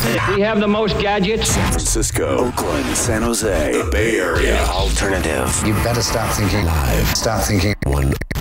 We have the most gadgets. San Francisco, Oakland, San Jose, the Bay Area. Alternative. You better stop thinking live. Stop thinking 1